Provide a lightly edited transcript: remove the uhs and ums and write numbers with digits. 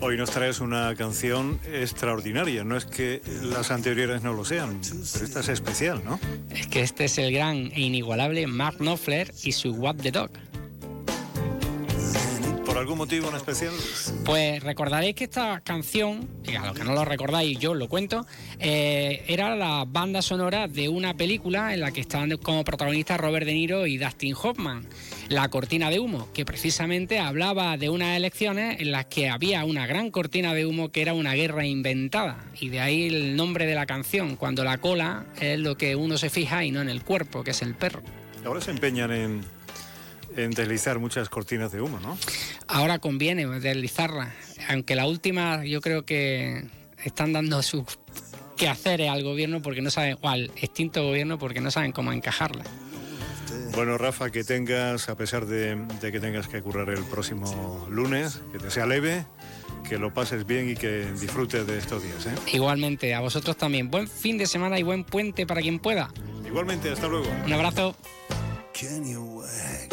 Hoy nos traes una canción extraordinaria. No es que las anteriores no lo sean, pero esta es especial, ¿no? Es que este es el gran e inigualable Mark Knopfler y su What the Dog. ¿Por algún motivo en especial? Pues recordaréis que esta canción, y a los que no lo recordáis yo os lo cuento, era la banda sonora de una película en la que estaban como protagonistas Robert De Niro y Dustin Hoffman, La cortina de humo, que precisamente hablaba de unas elecciones en las que había una gran cortina de humo que era una guerra inventada, y de ahí el nombre de la canción, cuando la cola es lo que uno se fija y no en el cuerpo, que es el perro. Ahora se empeñan en deslizar muchas cortinas de humo, ¿no? Ahora conviene deslizarlas, aunque la última yo creo que están dando sus quehaceres al gobierno porque no saben, o al extinto gobierno porque no saben cómo encajarla. Bueno, Rafa, que tengas, a pesar de que tengas que currar el próximo lunes, que te sea leve, que lo pases bien y que disfrutes de estos días, ¿eh? Igualmente, a vosotros también. Buen fin de semana y buen puente para quien pueda. Igualmente, hasta luego. Un abrazo.